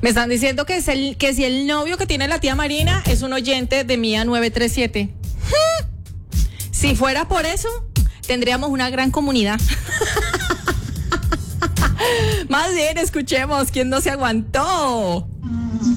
Me están diciendo que si el novio que tiene la tía Marina es un oyente de Mía 937. Si fuera por eso, tendríamos una gran comunidad. Más bien, escuchemos quién no se aguantó.